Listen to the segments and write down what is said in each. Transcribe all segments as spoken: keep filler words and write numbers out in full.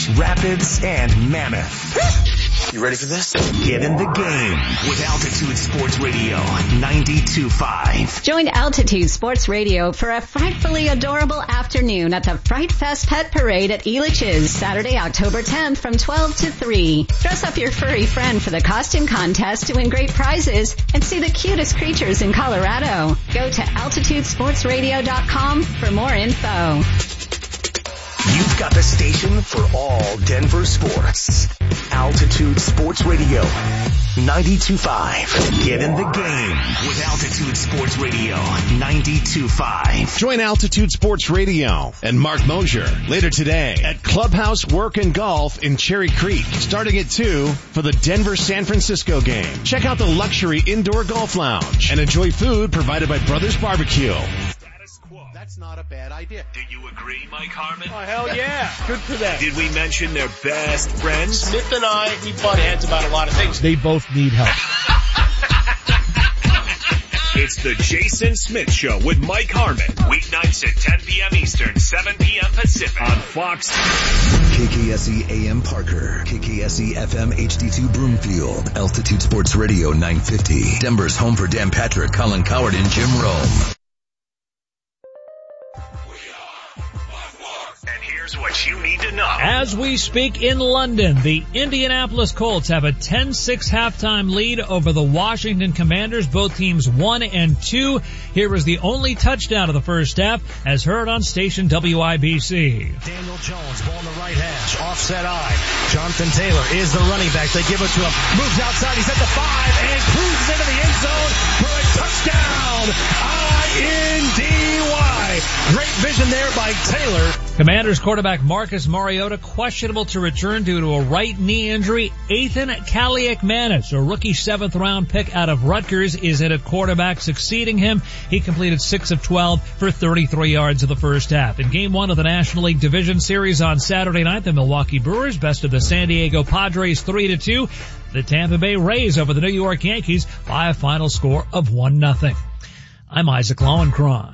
Rapids, and Mammoth. You ready for this? Get in the game with Altitude Sports Radio ninety-two point five. Join Altitude Sports Radio for a frightfully adorable afternoon at the Fright Fest Pet Parade at Elitch's, Saturday, October tenth from twelve to three. Dress up your furry friend for the costume contest to win great prizes and see the cutest creatures in Colorado. Go to altitude sports radio dot com for more info. You've got the station for all Denver sports. Altitude Sports Radio ninety-two point five. Get in the game with Altitude Sports Radio ninety-two point five. Join Altitude Sports Radio and Mark Mosier later today at Clubhouse Work and Golf in Cherry Creek, starting at two for the Denver-San Francisco game. Check out the luxury indoor golf lounge and enjoy food provided by Brothers Barbecue. That's not a bad idea. Do you agree, Mike Harmon? Oh, hell yeah. Good for them. Did we mention their best friends? Smith and I, we butt heads about a lot of things. They both need help. It's the Jason Smith Show with Mike Harmon. Weeknights at ten p.m. Eastern, seven p.m. Pacific on Fox. K K S E A M Parker, K K S E F M H D two Broomfield, Altitude Sports Radio nine fifty. Denver's home for Dan Patrick, Colin Coward, and Jim Rome. Here's what you need to know. As we speak in London, the Indianapolis Colts have a ten six halftime lead over the Washington Commanders. Both teams one and two. Here is the only touchdown of the first half, as heard on station W I B C. Daniel Jones, ball in the right hash, offset eye. Jonathan Taylor is the running back. They give it to him. Moves outside. He's at the five and cruises into the end zone for a touchdown. I N D Y. Great vision there by Taylor. Commanders quarterback Marcus Mariota questionable to return due to a right knee injury. Ethan Kaliakmanis, a rookie seventh round pick out of Rutgers, is in at quarterback, succeeding him. He completed six of twelve for thirty-three yards in the first half. In game one of the National League Division Series on Saturday night, the Milwaukee Brewers bested the San Diego Padres three to two. The Tampa Bay Rays over the New York Yankees by a final score of one nothing. I'm Isaac Lowenkron.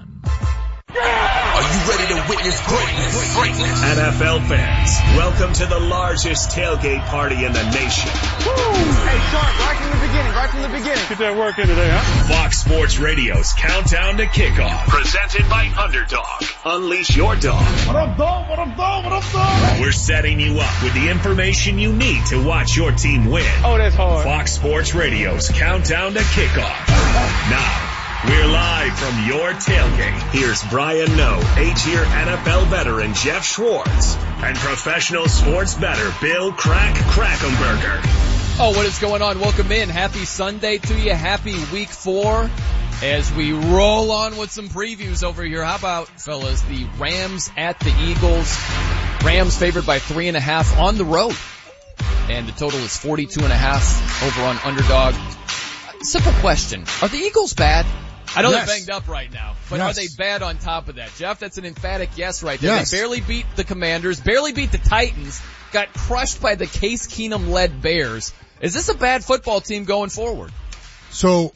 Are you ready to witness greatness? Greatness. N F L fans, welcome to the largest tailgate party in the nation. Woo! Hey, Sharp, right from the beginning, right from the beginning. Get that work in today, huh? Fox Sports Radio's Countdown to Kickoff, presented by Underdog. Unleash your dog. What up, dog? What up, dog? What up, dog? We're setting you up with the information you need to watch your team win. Oh, that's hard. Fox Sports Radio's Countdown to Kickoff. Now, we're live from your tailgate. Here's Brian Noe, eight-year N F L veteran Jeff Schwartz, and professional sports bettor Bill Crack Krackomberger. Oh, what is going on? Welcome in. Happy Sunday to you. Happy week four as we roll on with some previews over here. How about, fellas, the Rams at the Eagles. Rams favored by three and a half on the road. And the total is forty-two and a half over on Underdog. Simple question. Are the Eagles bad? I know yes. They're banged up right now, but yes. Are they bad on top of that? Jeff, that's an emphatic yes right there. Yes. They barely beat the Commanders, barely beat the Titans, got crushed by the Case Keenum-led Bears. Is this a bad football team going forward? So,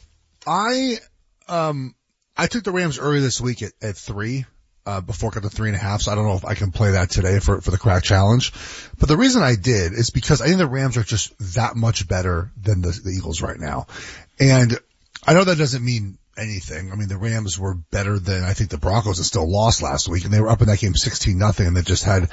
I, um, I took the Rams early this week at, at three, uh, before I got to three and a half, so I don't know if I can play that today for, for the Crack Challenge. But the reason I did is because I think the Rams are just that much better than the, the Eagles right now. And I know that doesn't mean anything. I mean, the Rams were better than I think the Broncos that still lost last week, and they were up in that game sixteen nothing, and they just had,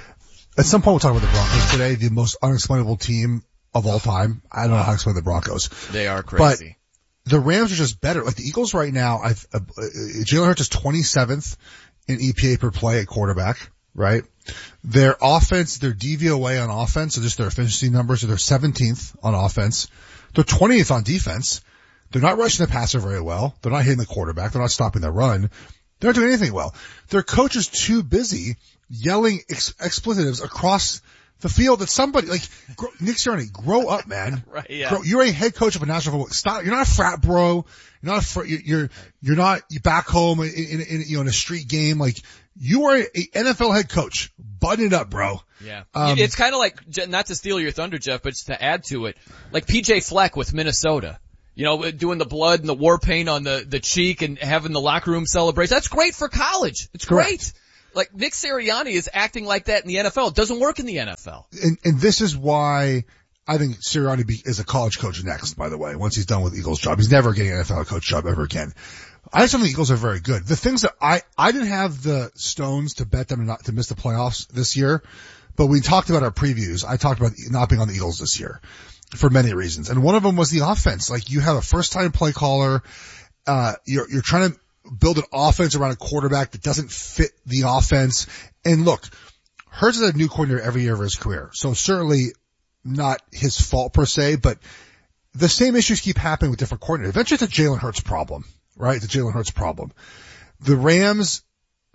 at some point we'll talk about the Broncos today, the most unexplainable team of all time. I don't know how to explain the Broncos. They are crazy. But the Rams are just better. Like the Eagles right now, I've, uh, Jalen Hurts is twenty-seventh in E P A per play at quarterback, right? Their offense, their D V O A on offense, so just their efficiency numbers, so they're seventeenth on offense. They're twentieth on defense. They're not rushing the passer very well. They're not hitting the quarterback. They're not stopping the run. They're not doing anything well. Their coach is too busy yelling ex- expletives across the field that somebody, like, grow, Nick Sirianni, grow up, man. Right, yeah. Grow, you're a head coach of a national football. Stop. You're not a frat bro. You're not a fr- you're, you're not you're back home in, in, in, you know, in a street game. Like, you are a N F L head coach. Button it up, bro. Yeah. Um, it's kind of like, not to steal your thunder, Jeff, but just to add to it, like P J Fleck with Minnesota. You know, doing the blood and the war paint on the, the cheek and having the locker room celebration. That's great for college. It's Correct. great. Like, Nick Sirianni is acting like that in the N F L. It doesn't work in the N F L. And, and this is why I think Sirianni be, is a college coach next, by the way, once he's done with the Eagles job. He's never getting an N F L coach job ever again. I just think the Eagles are very good. The things that I, I didn't have the stones to bet them not to miss the playoffs this year, but we talked about our previews. I talked about not being on the Eagles this year for many reasons. And one of them was the offense. Like, you have a first time play caller. Uh, you're, you're trying to build an offense around a quarterback that doesn't fit the offense. And look, Hurts is a new coordinator every year of his career. So certainly not his fault per se, but the same issues keep happening with different coordinators. Eventually it's a Jalen Hurts problem, right? It's a Jalen Hurts problem. The Rams,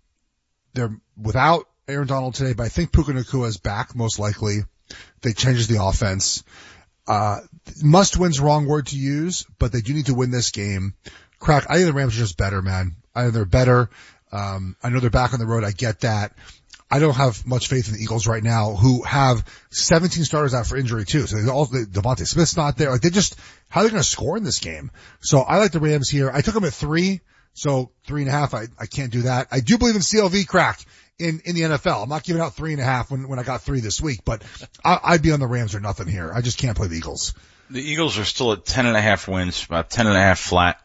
they're without Aaron Donald today, but I think Puka Nacua is back most likely. They changes the offense. Uh, must win's wrong word to use, but they do need to win this game. Crack, I think the Rams are just better, man. I think they're better. Um, I know they're back on the road. I get that. I don't have much faith in the Eagles right now, who have seventeen starters out for injury too. So they all, Devontae Smith's not there. Like, they just, how are they going to score in this game? So I like the Rams here. I took them at three, so three and a half. I, I can't do that. I do believe in C L V, Crack, in, in the N F L. I'm not giving out three and a half when, when I got three this week, but I, I'd be on the Rams or nothing here. I just can't play the Eagles. The Eagles are still at ten and a half wins, about ten and a half flat.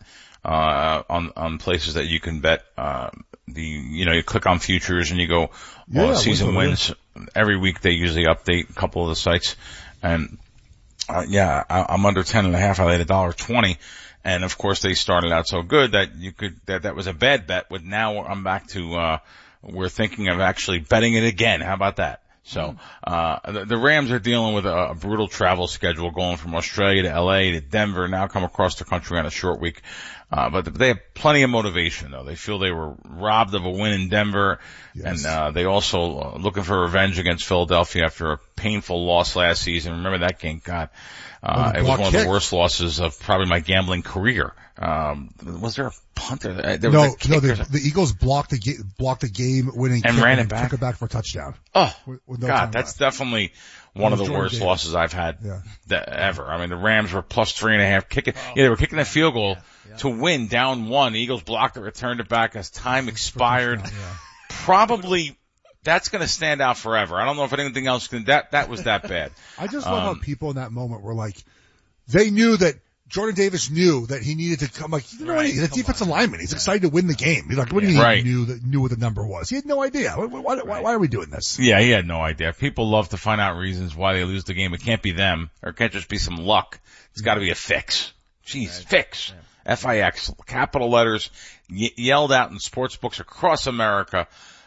Uh, on, on places that you can bet, uh, the, you know, you click on futures and you go, well, yeah, season wins. Every week they usually update a couple of the sites. And, uh, yeah, I, I'm under ten and a half. I laid a dollar twenty. And of course they started out so good that you could, that, that was a bad bet. But now I'm back to, uh, we're thinking of actually betting it again. How about that? So, uh, the, the Rams are dealing with a, a brutal travel schedule, going from Australia to L A to Denver, now come across the country on a short week. Uh, but they have plenty of motivation though. They feel they were robbed of a win in Denver. Yes. And, uh, they also uh, looking for revenge against Philadelphia after a painful loss last season. Remember that game? God, uh, it was one kick. of the worst losses of probably my gambling career. Um, was there a punter? There no, was a no, the, the Eagles blocked the ga- blocked the game winning and kick ran and it back. took it back for a touchdown. Oh, with, with no God, that's left. definitely one of the worst Davis. losses I've had yeah. that, ever. I mean, the Rams were plus three and a half kicking. Oh, yeah, they were kicking a field goal yeah, yeah. to win down one. The Eagles blocked it, returned it back as time expired. Touchdown, yeah. Probably. That's going to stand out forever. I don't know if anything else can. That that was that bad. I just love um, how people in that moment were like, they knew that Jordan Davis knew that he needed to come. Like, you know, right, he's a defensive on. lineman. He's yeah. excited to win the game. He's like, what do you mean right. he knew that knew what the number was? He had no idea. Why, why, why, why are we doing this? Yeah, he had no idea. People love to find out reasons why they lose the game. It can't be them, or it can't just be some luck. It's got to be a fix. Jeez, right. fix. Yeah. F I X, capital letters, y- yelled out in sports books across America.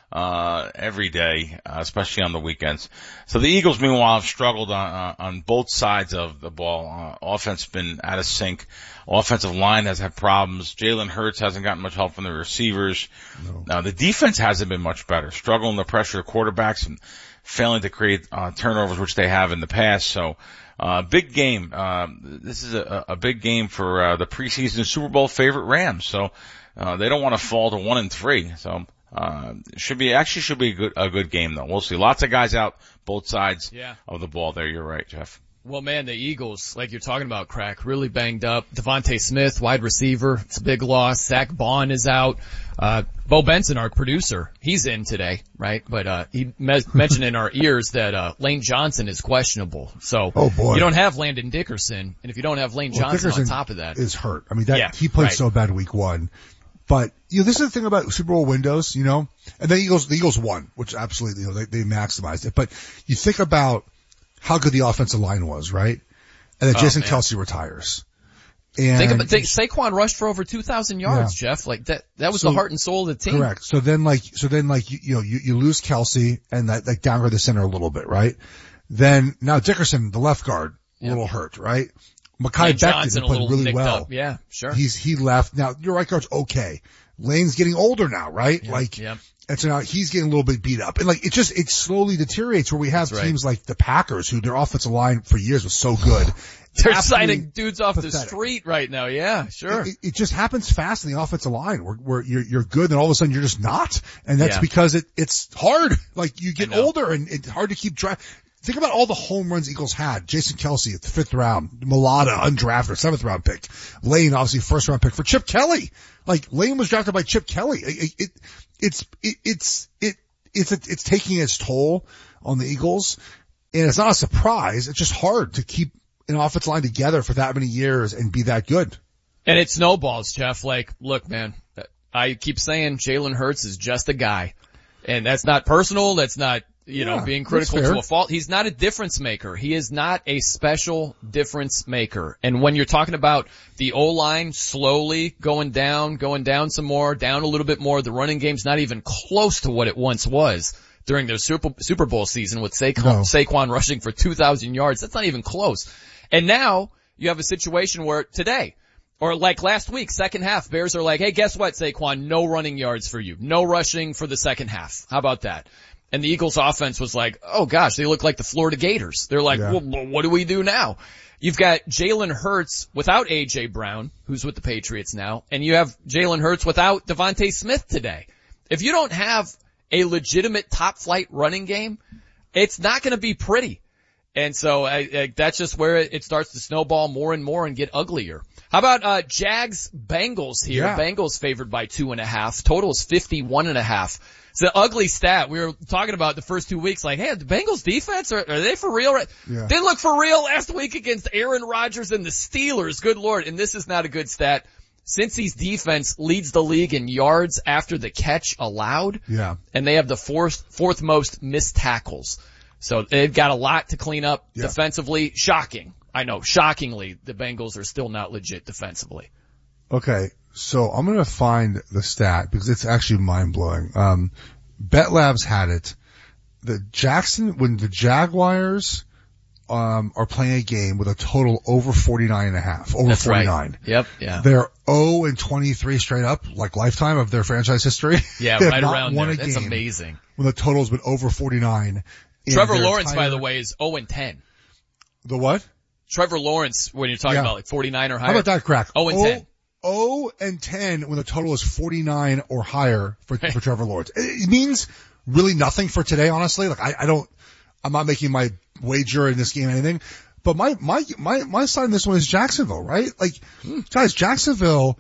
Uh, every day, uh, especially on the weekends. So the Eagles, meanwhile, have struggled on, uh, on both sides of the ball. Uh, offense has been out of sync. Offensive line has had problems. Jalen Hurts hasn't gotten much help from the receivers. No. Uh, the defense hasn't been much better, struggling to pressure quarterbacks and failing to create, uh, turnovers, which they have in the past. So, uh, big game. Uh, this is a, a big game for, uh, the preseason Super Bowl favorite Rams. So, uh, they don't want to fall to one and three. So, Uh, should be, actually should be a good, a good game though. We'll see. Lots of guys out both sides yeah. of the ball there. You're right, Jeff. Well, man, the Eagles, like you're talking about, Crack, really banged up. Devontae Smith, wide receiver, it's a big loss. Zach Bond is out. Uh, Bo Benson, our producer, he's in today, right? But, uh, he me- mentioned in our ears that, uh, Lane Johnson is questionable. So, oh boy. You don't have Landon Dickerson, and if you don't have Lane well, Johnson Dickerson on top of that. is hurt. I mean, that, yeah, he played right. so bad week one. But, you know, this is the thing about Super Bowl windows, you know, and the Eagles, the Eagles won, which absolutely, you know, they, they maximized it. But you think about how good the offensive line was, right? And then oh, Jason man. Kelce retires. And think about, think, Saquon rushed for over two thousand yards, yeah. Jeff. Like that, that was so, the heart and soul of the team. Correct. So then like, so then like, you, you know, you, you lose Kelce and that, like downgrade the center a little bit, right? Then now Dickerson, the left guard, a yep. little hurt, right? Mekhi Becton played really well. Up. Yeah, sure. He's, he left. Now, your right guard's okay. Lane's getting older now, right? Yep, like, yep. and so now he's getting a little bit beat up. And like, it just, it slowly deteriorates where we have That's teams right. like the Packers, who their offensive line for years was so good. They're signing dudes off pathetic. the street right now. Yeah, sure. It, it just happens fast in the offensive line where, where you're, you're good and all of a sudden you're just not. And that's yeah. because it, it's hard. Like you get older and it's hard to keep track. Think about all the home runs Eagles had. Jason Kelce at the fifth round, Mulata, undrafted, seventh round pick. Lane, obviously first round pick for Chip Kelly. Like Lane was drafted by Chip Kelly. It, it, it's, it, it's, it, it's, it's taking its toll on the Eagles. And it's not a surprise. It's just hard to keep an offensive line together for that many years and be that good. And it snowballs, Jeff. Like, look, man, I keep saying Jalen Hurts is just a guy. And that's not personal. That's not, you yeah, know, being critical to a fault. He's not a difference maker. He is not a special difference maker. And when you're talking about the O-line slowly going down, going down some more, down a little bit more, the running game's not even close to what it once was during their Super, Super Bowl season with Saquon, no. Saquon rushing for two thousand yards. That's not even close. And now you have a situation where today, or like last week, second half, Bears are like, hey, guess what, Saquon? No running yards for you. No rushing for the second half. How about that? And the Eagles offense was like, oh gosh, they look like the Florida Gators. They're like, yeah. well, what do we do now? You've got Jalen Hurts without A J Brown, who's with the Patriots now, and you have Jalen Hurts without Devontae Smith today. If you don't have a legitimate top flight running game, it's not going to be pretty. And so I, I, that's just where it, it starts to snowball more and more and get uglier. How about uh Jags Bengals here? Yeah. Bengals favored by two and a half. Total is fifty-one and a half. It's an ugly stat. We were talking about the first two weeks, like, hey, the Bengals defense, are, are they for real? Right? Yeah. They look for real last week against Aaron Rodgers and the Steelers. Good Lord. And this is not a good stat. Cincy's defense leads the league in yards after the catch allowed. Yeah. And they have the fourth, fourth most missed tackles. So they've got a lot to clean up yeah. defensively. Shocking. I know, shockingly, the Bengals are still not legit defensively. Okay, so I'm going to find the stat because it's actually mind-blowing. Um, BetLabs had it. The Jackson, when the Jaguars um are playing a game with a total over forty-nine and a half, over That's forty-nine. Right. Yep, yeah. They're oh and twenty-three straight up, like lifetime of their franchise history. Yeah, they right have around not won there. a That's game amazing. When the total's been over forty-nine. Trevor Lawrence, entire... by the way, is oh and ten. The what? Trevor Lawrence, when you're talking yeah. about like forty-nine or higher. How about that crack? oh and ten. oh and ten when the total is forty-nine or higher for, for Trevor Lawrence. It means really nothing for today, honestly. Like I, I don't, I'm not making my wager in this game or anything, but my, my, my, my side in this one is Jacksonville, right? Like, guys, Jacksonville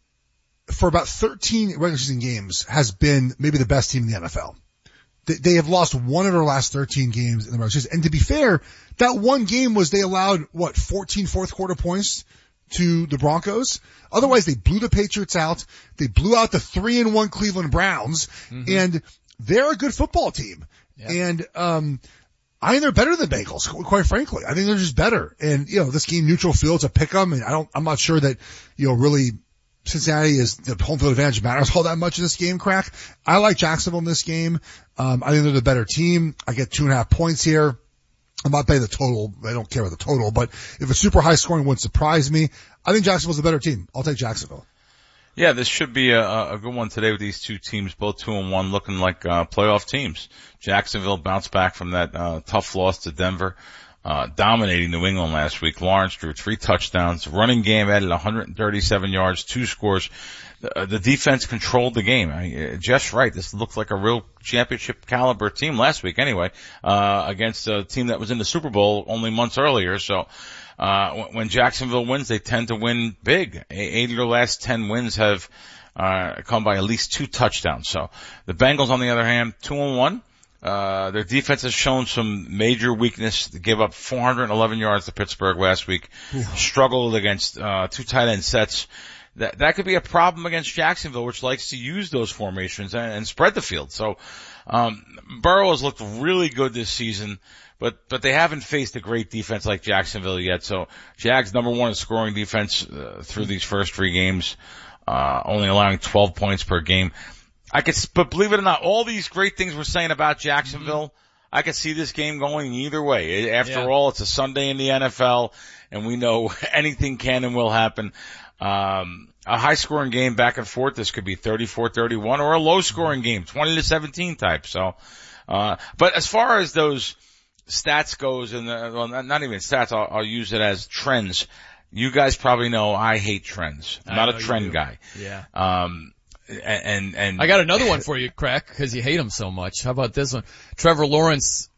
for about thirteen regular season games has been maybe the best team in the N F L. They, they have lost one of their last thirteen games in the regular season. And to be fair, that one game was they allowed, what, fourteen fourth quarter points to the Broncos. Otherwise, they blew the Patriots out. They blew out the three and one Cleveland Browns. Mm-hmm. And they're a good football team. Yep. And, um, I think they're better than Bengals, quite frankly. I think they're just better. And, you know, this game, neutral field's a pick 'em. And I don't, I'm not sure that, you know, really Cincinnati is the home field advantage matters all that much in this game, crack. I like Jacksonville in this game. Um, I think they're the better team. I get two and a half points here. I'm not betting the total. I don't care about the total, but if a super high scoring wouldn't surprise me, I think Jacksonville's a better team. I'll take Jacksonville. Yeah, this should be a, a good one today with these two teams, both two and one, looking like uh, playoff teams. Jacksonville bounced back from that uh, tough loss to Denver, uh, dominating New England last week. Lawrence drew three touchdowns. Running game added one hundred thirty-seven yards, two scores. The, the defense controlled the game. I mean, Jeff's right. This looked like a real championship caliber team last week anyway, uh, against a team that was in the Super Bowl only months earlier. So, uh, when Jacksonville wins, they tend to win big. Eight of their last ten wins have, uh, come by at least two touchdowns. So the Bengals, on the other hand, two and one. Uh, their defense has shown some major weakness. They gave up four hundred eleven yards to Pittsburgh last week. Oof. Struggled against, uh, two tight end sets. That, that could be a problem against Jacksonville, which likes to use those formations and, and spread the field. So, um, Burrow has looked really good this season, but, but they haven't faced a great defense like Jacksonville yet. So, Jags number one in scoring defense, uh, through these first three games, uh, only allowing twelve points per game. I could, but believe it or not, all these great things we're saying about Jacksonville, mm-hmm. I could see this game going either way. After yeah. all, it's a Sunday in the N F L, and we know anything can and will happen. Um, a high scoring game back and forth. This could be thirty-four thirty-one or a low scoring game, twenty to seventeen type. So, uh, but as far as those stats goes, and well, not even stats, I'll, I'll use it as trends. You guys probably know I hate trends. I'm not a trend guy. Yeah. Um, and, and, I got another one for you, Crack, because you hate him so much. How about this one? Trevor Lawrence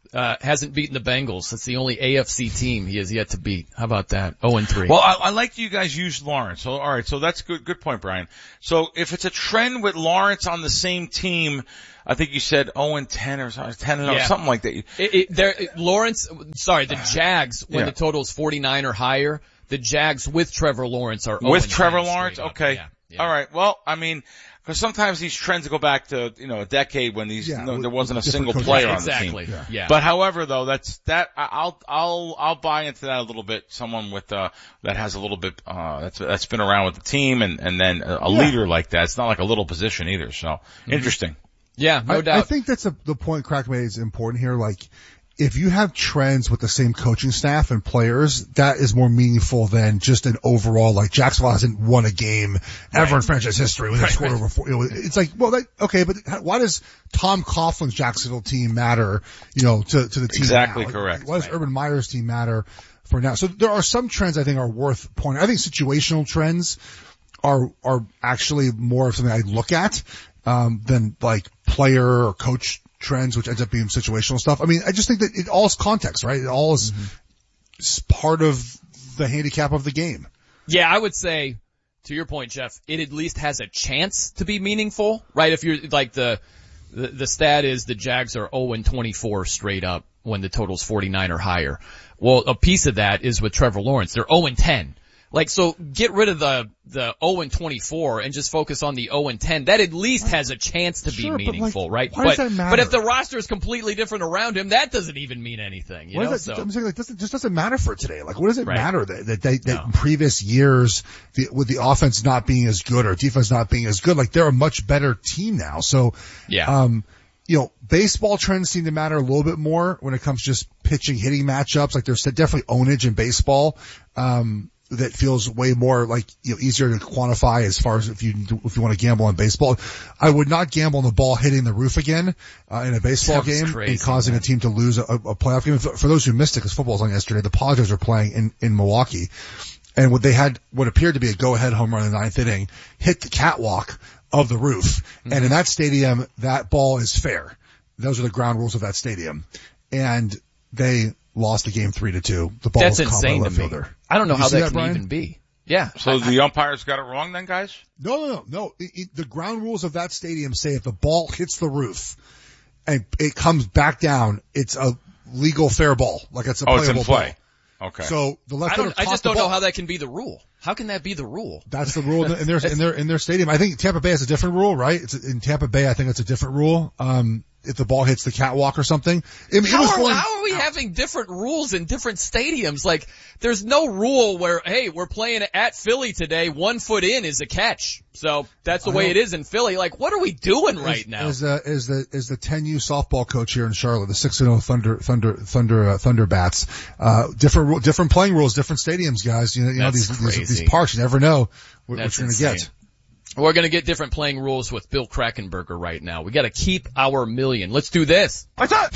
Uh, hasn't beaten the Bengals. That's the only A F C team he has yet to beat. How about that? oh and three. Well, I, I like you guys use Lawrence. So, all right. So that's good. Good point, Brian. So if it's a trend with Lawrence on the same team, I think you said oh and ten or ten and yeah. something like that. It, it, there, it, Lawrence, sorry, the Jags, when yeah. the total is forty-nine or higher, the Jags with Trevor Lawrence are with Trevor Lawrence. Okay. Yeah, yeah. All right. Well, I mean, because sometimes these trends go back to, you know, a decade when these, yeah, no, there wasn't a single coaches. player yeah, on exactly. the team. Yeah. yeah. But however, though, that's, that, I'll, I'll, I'll buy into that a little bit. Someone with, uh, that has a little bit, uh, that's, that's been around with the team and, and then a, a yeah. leader like that. It's not like a little position either. So mm-hmm. interesting. Yeah, no I, doubt. I think that's a, the point Crack made is important here. Like, if you have trends with the same coaching staff and players, that is more meaningful than just an overall, like, Jacksonville hasn't won a game ever right. in franchise history when they've right, scored right. over four. You know, it's like, well, that, okay, but why does Tom Coughlin's Jacksonville team matter, you know, to, to the team Exactly now? correct. Why does right. Urban Meyer's team matter for now? So there are some trends I think are worth pointing. I think situational trends are, are actually more of something I look at, um, than like player or coach trends, which ends up being situational stuff. I mean, I just think that it all is context, right? It all is mm-hmm. part of the handicap of the game. Yeah, I would say, to your point, Jeff, it at least has a chance to be meaningful, right? If you're like the, the, the stat is the Jags are oh and twenty-four straight up when the total's forty-nine or higher. Well, a piece of that is with Trevor Lawrence. They're oh and ten. Like, so get rid of the, the oh and twenty-four and just focus on the oh and ten. That at least has a chance to sure, be meaningful, like, right? Why but, does that matter? but if the roster is completely different around him, that doesn't even mean anything, you what know? That, so. I'm saying, like, this just doesn't matter for today. Like, what does it right. matter that, that, they, that no. in previous years, the, with the offense not being as good or defense not being as good, like, they're a much better team now. So, yeah. um, you know, baseball trends seem to matter a little bit more when it comes to just pitching, hitting matchups. Like, there's definitely ownage in baseball. Um, that feels way more like, you know, easier to quantify as far as if you, if you want to gamble on baseball. I would not gamble on the ball hitting the roof again, uh, in a baseball Sounds game crazy, and causing man. a team to lose a, a playoff game. For, for those who missed it, because football was on yesterday, the Padres were playing in, in Milwaukee, and what they had, what appeared to be a go-ahead home run in the ninth inning, hit the catwalk of the roof. Mm-hmm. And in that stadium, that ball is fair. Those are the ground rules of that stadium. And they lost the game three to two. The ball That's was caught by insane left to me. fielder. I don't know Did how you see that, that, can Brian? even be. Yeah. So I, the umpires got it wrong then, guys? No, no, no, no. It, it, the ground rules of that stadium say if the ball hits the roof and it comes back down, it's a legal fair ball. Like it's a oh, playable it's in play. ball. Okay. So the left I, fielder don't, I caught just the don't know ball. how that can be the rule. How can that be the rule? That's the rule in their, in their, in their stadium. I think Tampa Bay has a different rule, right? It's in Tampa Bay. I think it's a different rule. Um, if the ball hits the catwalk or something. I mean, how, it was are, going, how are we having different rules in different stadiums? Like, there's no rule where, hey, we're playing at Philly today, one foot in is a catch. So that's the way it is in Philly. Like, what are we doing right as, now? As, uh, as the, as the ten U softball coach here in Charlotte, the six and oh Thunder, Thunder, Thunder, uh, Thunderbats, uh, different, different playing rules, different stadiums, guys. You know, you know, That's these, these, crazy. these parks, you never know what, That's what you're going to insane. get. We're going to get different playing rules with Bill Krackomberger right now. We got to keep our million. Let's do this. What's up?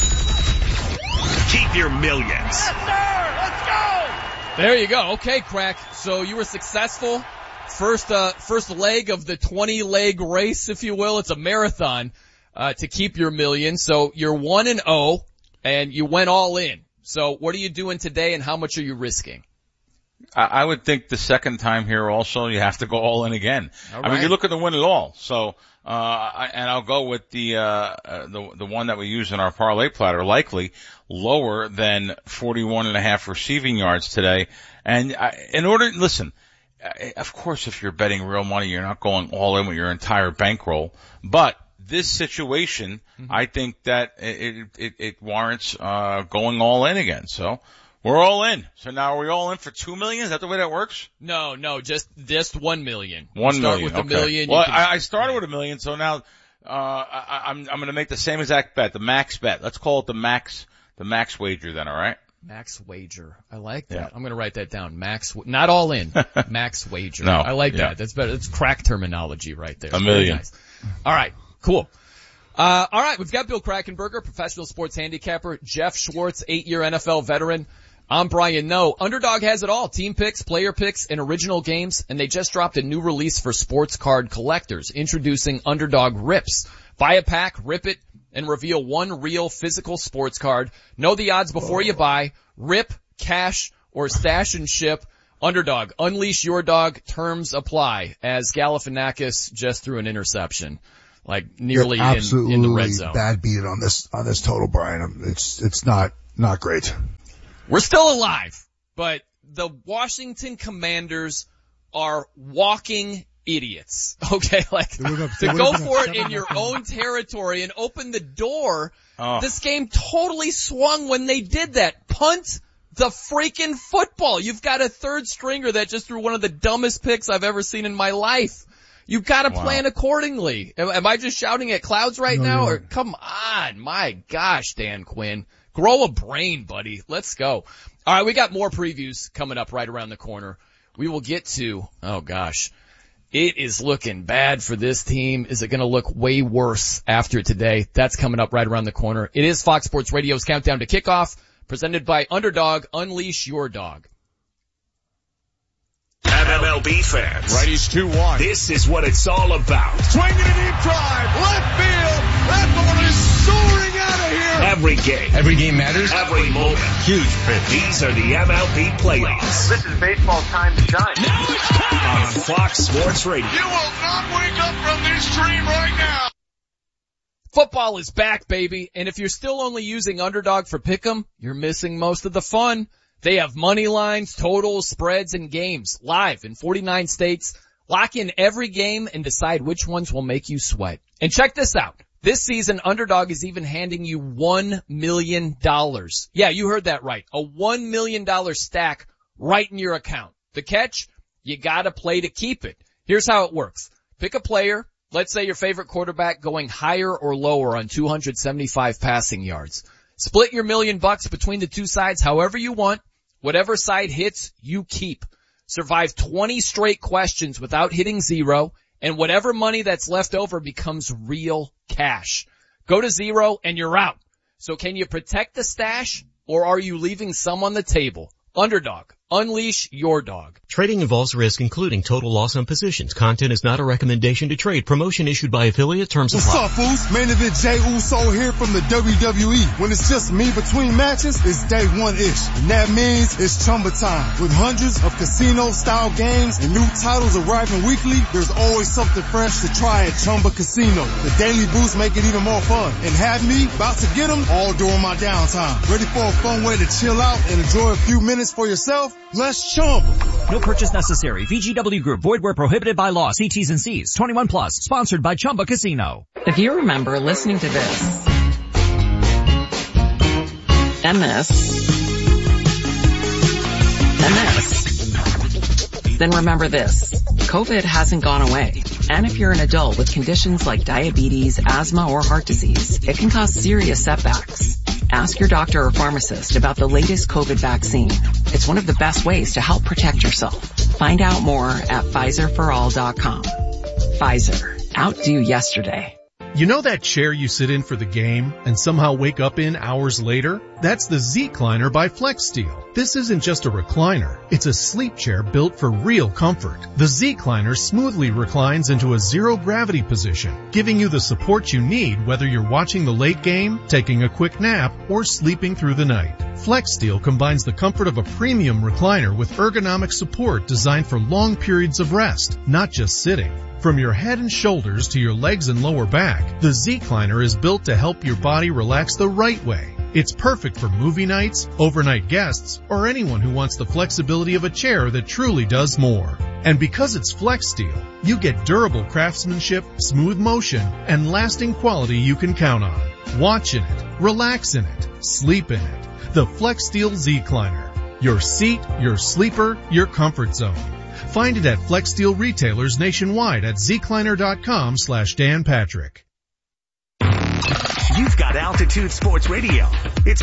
Keep your millions. Yes, sir! Let's go! There you go. Okay, Crack. So you were successful. First, uh, first leg of the twenty leg race, if you will. It's a marathon, uh, to keep your million. So you're one and oh, and you went all in. So what are you doing today, and how much are you risking? I would think the second time here also you have to go all in again. All I right. mean, you look at the win it all. So, uh, I, and I'll go with the, uh, uh, the, the one that we use in our parlay platter, likely lower than forty-one and a half receiving yards today. And I, in order, listen, of course, if you're betting real money, you're not going all in with your entire bankroll. But this situation, mm-hmm. I think that it, it, it warrants, uh, going all in again. So, we're all in. So now are we all in for two million? Is that the way that works? No, no, just, just one million. One you start million. with okay. a million. Well, can, I, I started with a million, so now, uh, I, I'm, I'm gonna make the same exact bet, the max bet. Let's call it the max, the max wager then, alright? Max wager. I like that. Yeah. I'm gonna write that down. Max, not all in. Max wager. No. I like Yeah. that. That's better. That's crack terminology right there. A million. Nice. All right. Cool. Uh, all right. We've got Bill Krackomberger, professional sports handicapper. Jeff Schwartz, eight-year N F L veteran. I'm Brian Noe. Underdog has it all. Team picks, player picks, and original games. And they just dropped a new release for sports card collectors, introducing Underdog Rips. Buy a pack, rip it, and reveal one real physical sports card. Know the odds before you buy. Rip, cash, or stash and ship. Underdog, unleash your dog. Terms apply. As Galifianakis just threw an interception, like nearly yeah, in, in the red zone. Bad beat on this on this total, Brian. It's it's not not great. We're still alive, but the Washington Commanders are walking idiots. Okay, like to go for it in your own territory and open the door. Oh. This game totally swung when they did that. Punt the freaking football. You've got a third stringer that just threw one of the dumbest picks I've ever seen in my life. You've got to wow. plan accordingly. Am, am I just shouting at clouds right no, now? No. Or come on, my gosh, Dan Quinn. Grow a brain, buddy. Let's go. All right, we got more previews coming up right around the corner. We will get to, oh gosh, it is looking bad for this team. Is it going to look way worse after today? That's coming up right around the corner. It is Fox Sports Radio's Countdown to Kickoff, presented by Underdog. Unleash your dog. M M L B fans. Righties two one. This is what it's all about. Swinging a deep drive. Left field. That ball is soaring out of here. Every game. Every game matters. Every moment. Huge pitch. These are the M L B playoffs. This is baseball's time to shine. Now it's time. On Fox Sports Radio. You will not wake up from this dream right now. Football is back, baby. And if you're still only using Underdog for Pick'em, you're missing most of the fun. They have money lines, totals, spreads, and games live in forty-nine states. Lock in every game and decide which ones will make you sweat. And check this out. This season, Underdog is even handing you one million dollars. Yeah, you heard that right. A one million dollars stack right in your account. The catch? You gotta play to keep it. Here's how it works. Pick a player. Let's say your favorite quarterback going higher or lower on two hundred seventy-five passing yards. Split your million bucks between the two sides however you want. Whatever side hits, you keep. Survive twenty straight questions without hitting zero, and whatever money that's left over becomes real cash. Go to zero and you're out. So can you protect the stash, or are you leaving some on the table? Underdog. Unleash your dog. Trading involves risk, including total loss on positions. Content is not a recommendation to trade. Promotion issued by affiliate. Terms apply. What's up, fools? Main event Jey Uso here from the W W E. When it's just me between matches, it's day one-ish. And that means it's Chumba time. With hundreds of casino-style games and new titles arriving weekly, there's always something fresh to try at Chumba Casino. The daily boosts make it even more fun. And have me about to get them all during my downtime. Ready for a fun way to chill out and enjoy a few minutes for yourself? Let's Chumba. No purchase necessary. V G W Group. Void where prohibited by law. See T's and C's. twenty-one plus. Sponsored by Chumba Casino. If you remember listening to this and this and this, then remember this. COVID hasn't gone away. And if you're an adult with conditions like diabetes, asthma, or heart disease, it can cause serious setbacks. Ask your doctor or pharmacist about the latest COVID vaccine. It's one of the best ways to help protect yourself. Find out more at Pfizer for all dot com. Pfizer. Outdo yesterday. You know that chair you sit in for the game and somehow wake up in hours later? That's the Z-Cliner by FlexSteel. This isn't just a recliner. It's a sleep chair built for real comfort. The Z-Cliner smoothly reclines into a zero-gravity position, giving you the support you need whether you're watching the late game, taking a quick nap, or sleeping through the night. FlexSteel combines the comfort of a premium recliner with ergonomic support designed for long periods of rest, not just sitting. From your head and shoulders to your legs and lower back, the Z-Cliner is built to help your body relax the right way. It's perfect for movie nights, overnight guests, or anyone who wants the flexibility of a chair that truly does more. And because it's FlexSteel, you get durable craftsmanship, smooth motion, and lasting quality you can count on. Watch in it, relax in it, sleep in it. The FlexSteel Z-Cliner. Your seat, your sleeper, your comfort zone. Find it at FlexSteel retailers nationwide at zcliner.com slash Dan Patrick. You've got Altitude Sports Radio. It's